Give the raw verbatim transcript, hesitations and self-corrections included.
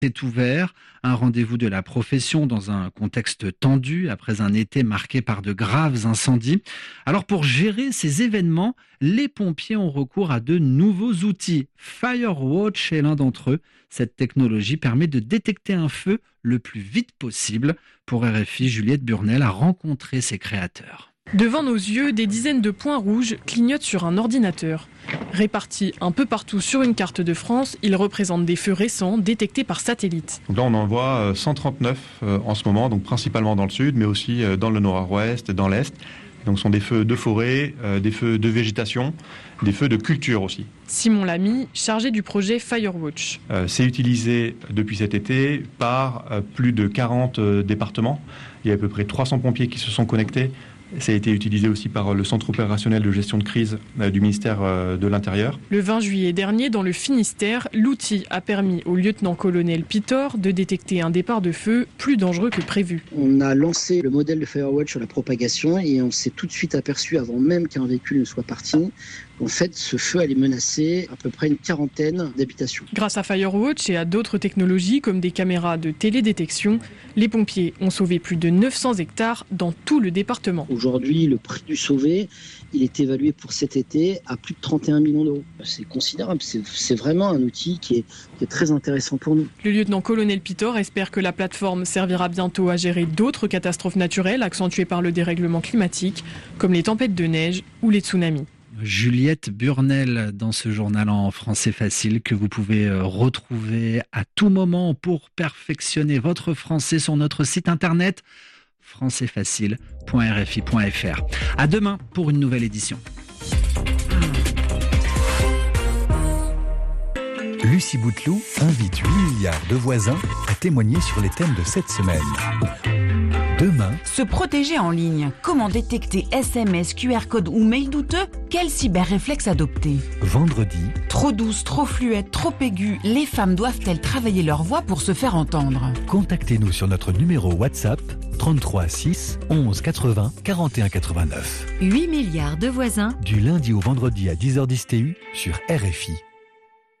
est ouvert, un rendez-vous de la profession dans un contexte tendu après un été marqué par de graves incendies. Alors pour gérer ces événements, les pompiers ont recours à de nouveaux outils. Firewatch est l'un d'entre eux. Cette technologie permet de détecter un feu le plus vite possible. Pour R F I, Juliette Burnel a rencontré ses créateurs. Devant nos yeux, des dizaines de points rouges clignotent sur un ordinateur. Répartis un peu partout sur une carte de France, ils représentent des feux récents détectés par satellite. Donc là, on en voit cent trente-neuf en ce moment, donc principalement dans le sud, mais aussi dans le nord-ouest, dans l'est. Donc ce sont des feux de forêt, euh, des feux de végétation, des feux de culture aussi. Simon Lamy, chargé du projet Firewatch. Euh, c'est utilisé depuis cet été par euh, plus de quarante euh, départements. Il y a à peu près trois cents pompiers qui se sont connectés. Ça a été utilisé aussi par le centre opérationnel de gestion de crise euh, du ministère euh, de l'Intérieur. Le vingt juillet dernier, dans le Finistère, l'outil a permis au lieutenant-colonel Pitor de détecter un départ de feu plus dangereux que prévu. On a lancé le modèle de Firewatch sur la propagation et on s'est tout de suite aperçu, avant même qu'un véhicule ne soit parti, qu'en fait ce feu allait menacer à peu près une quarantaine d'habitations. Grâce à Firewatch et à d'autres technologies comme des caméras de télédétection, les pompiers ont sauvé plus de neuf cents hectares dans tout le département. Aujourd'hui, le prix du sauvé, il est évalué pour cet été à plus de trente et un millions d'euros. C'est considérable, c'est, c'est vraiment un outil qui est, qui est très intéressant pour nous. Le lieutenant-colonel Pitor espère que la plateforme servira bientôt à gérer d'autres catastrophes naturelles accentuées par le dérèglement climatique, comme les tempêtes de neige ou les tsunamis. Juliette Burnel dans ce journal en français facile que vous pouvez retrouver à tout moment pour perfectionner votre français sur notre site internet français facile point r f i point f r. À demain pour une nouvelle édition. Lucie Bouteloup invite huit milliards de voisins à témoigner sur les thèmes de cette semaine. Demain, se protéger en ligne. Comment détecter S M S, Q R code ou mail douteux? Quel cyber-réflexe adopter? vendredi, trop douce, trop fluette, trop aiguë, les femmes doivent-elles travailler leur voix pour se faire entendre? Contactez-nous sur notre numéro WhatsApp trente-trois six onze quatre-vingts quarante et un quatre-vingt-neuf. huit milliards de voisins. Du lundi au vendredi à dix heures dix T U sur R F I.